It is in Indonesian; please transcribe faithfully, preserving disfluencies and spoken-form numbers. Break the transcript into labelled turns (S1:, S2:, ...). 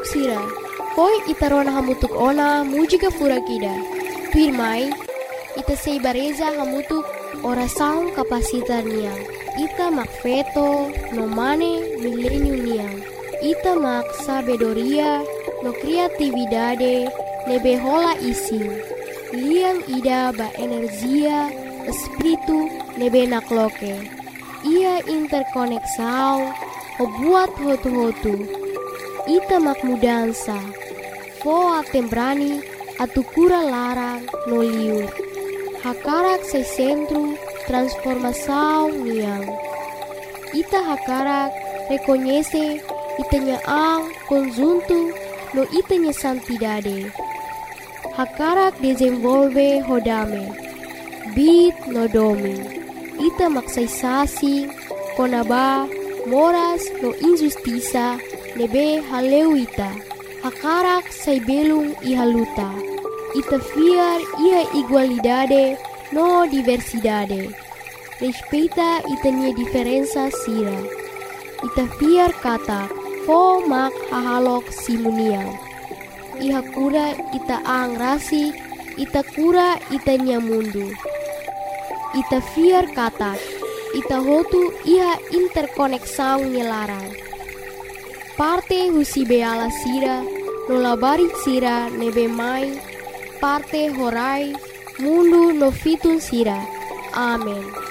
S1: sira. Poi ita rona hamutuk ona mujika fura kida. Pirmai, ita sei bareza hamutuk orasaun kapasitar niang. Ita mak feto no mane milenium niang. Ita mak sabedoria no kreatividade nebe hola isi. Liang ida ba energia espiritu nebe nakloke. Ia interkoneksau o buat hotu-hotu. Ita mak mudansa. Foa tembrani atukura larang no liur. Hakarak se centro transformação niang. Ita hakarak reconhece itanya ang conjunto no itanya santidade. Hakarak desenvolve hodame. Bit no domi. Ita maksaisasi konaba moras no injustiça nebe haleuita. Hakarak sai belung ihaluta. Ita fiar ia igualdade no diversidade. Respeita itanya diferença sira. Ita fiar kata fo mak hahalok simuniang. Iha kura ita ang rasi, ita kura itanya mundu. Ita fiar kata, ita hotu iha interkoneksau nyelarang. Parte husi beala sira, no labari sira nebe mai, parte horai, mundu no fitun sira. Amen.